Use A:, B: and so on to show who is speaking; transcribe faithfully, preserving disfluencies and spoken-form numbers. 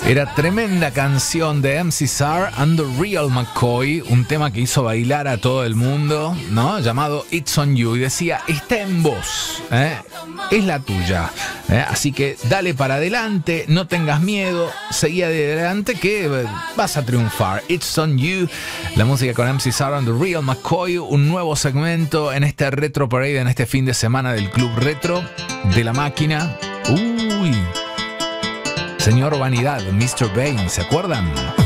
A: Era tremenda canción de M C Sar and the Real McCoy, un tema que hizo bailar a todo el mundo, ¿no? Llamado It's on You, y decía, está en vos, ¿eh? Es la tuya, ¿eh? Así que dale para adelante, no tengas miedo, seguí adelante que eh, vas a triunfar. It's on You, la música con M C Sar and the Real McCoy, un nuevo segmento en este Retro Parade, en este fin de semana del Club Retro de la Máquina. Uy, Señor Vanidad, mister Bane, ¿se acuerdan?